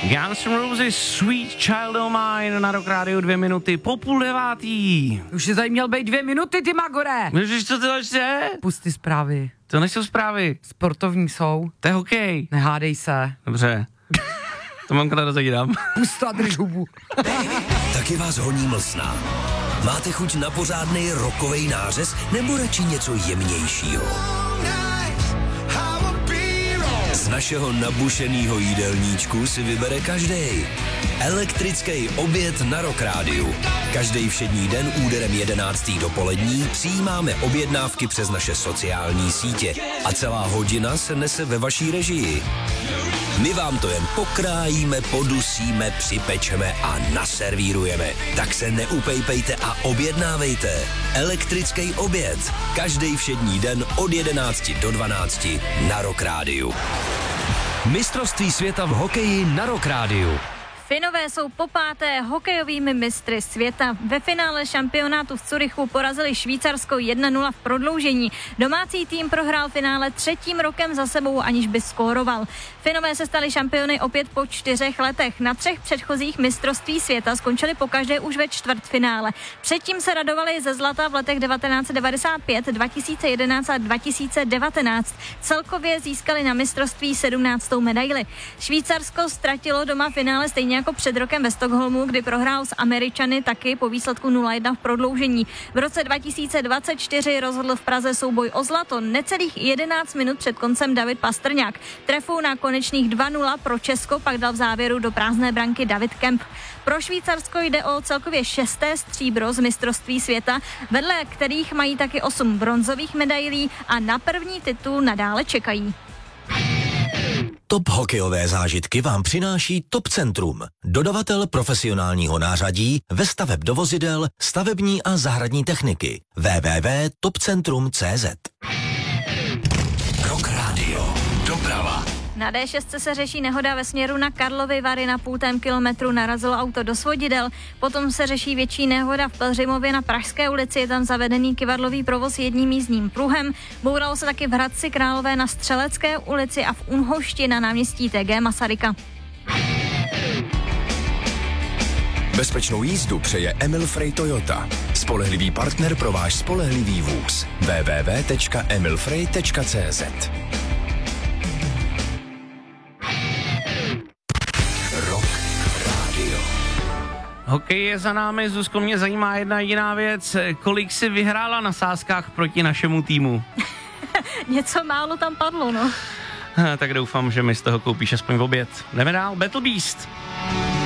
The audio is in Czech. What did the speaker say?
Guns N' Roses, Sweet Child O' Mine na Rock Radio 2 minuty po 8:30. Už jsi tady měl být 2 minuty, ty magore. Ježiš, co to je? Pusty zprávy. To nejsou zprávy. Sportovní jsou. To je hokej. Nehádej se. Dobře. To mám kada rozejírám. Pusto a drž hubu. Taky vás honí mlsná. Máte chuť na pořádnej rockovej nářez nebo radši něco jemnějšího? Z našeho nabušenýho jídelníčku si vybere každej. Elektrický oběd na Rock Rádiu. Každý všední den úderem 11. dopolední přijímáme objednávky přes naše sociální sítě a celá hodina se nese ve vaší režii. My vám to jen pokrájíme, podusíme, připečeme a naservírujeme. Tak se neupejpejte a objednávejte. Elektrický oběd. Každý všední den od 11 do 12 na Rock Rádiu. Mistrovství světa v hokeji na Rock Rádiu. Finové jsou po 5. hokejovými mistry světa. Ve finále šampionátu v Curychu porazili Švýcarsko 1-0 v prodloužení. Domácí tým prohrál finále 3. rokem za sebou, aniž by skóroval. Finové se stali šampiony opět po 4 letech. Na 3 předchozích mistrovství světa skončili pokaždé už ve čtvrtfinále. Předtím se radovali ze zlata v letech 1995, 2011 a 2019. Celkově získali na mistrovství 17. medaili. Švýcarsko ztratilo doma finále stejně jako před rokem ve Stockholmu, kdy prohrál s Američany taky po výsledku 0-1 v prodloužení. V roce 2024 rozhodl v Praze souboj o zlato. Necelých 11 minut před koncem David Pastrňák. Trefu na konečných 2-0 pro Česko pak dal v závěru do prázdné branky David Kemp. Pro Švýcarsko jde o celkově 6. stříbro z mistrovství světa, vedle kterých mají taky 8 bronzových medailí a na první titul nadále čekají. Top hokejové zážitky vám přináší Top Centrum, dodavatel profesionálního nářadí ve staveb do vozidel, stavební a zahradní techniky. www.topcentrum.cz. Rock Radio. Doprava. Na D6 se řeší nehoda ve směru na Karlovy Vary. Na 0,5 kilometru narazilo auto do svodidel. Potom se řeší větší nehoda v Pelhřimově na Pražské ulici. Je tam zavedený kyvadlový provoz jedním jízdním pruhem. Bouralo se taky v Hradci Králové na Střelecké ulici a v Unhošti na náměstí TG Masaryka. Bezpečnou jízdu přeje Emil Frey Toyota. Spolehlivý partner pro váš spolehlivý vůz. www.emilfrey.cz. Hokej je za námi, Zuzko, mě zajímá jedna jediná věc. Kolik jsi vyhrála na sázkách proti našemu týmu? Něco málo tam padlo, no. Tak doufám, že mi z toho koupíš aspoň v oběd. Jdeme dál, Battle Beast.